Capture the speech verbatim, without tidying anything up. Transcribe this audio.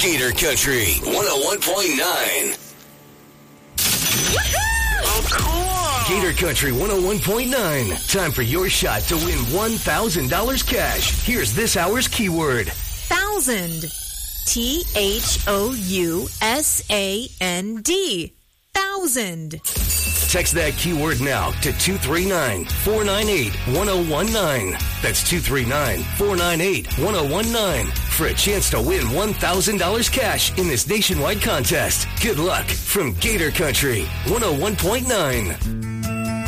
Gator Country one oh one point nine. Oh, cool. Gator Country one oh one point nine. Time for your shot to win one thousand dollars cash. Here's this hour's keyword. Thousand. T H O U S A N D. Thousand. Text that keyword now to two three nine, four nine eight, one oh one nine. That's two three nine, four nine eight, one oh one nine for a chance to win one thousand dollars cash in this nationwide contest. Good luck from Gator Country one oh one point nine.